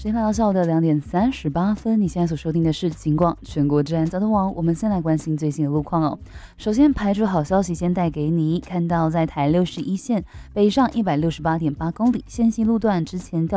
时间来到下午的2点38分，你现在所收听的是警广全国治安交通网。我们先来关心最新的路况哦。首先排除好消息，先带给你看到在台61线北上168.8公里线性路段之前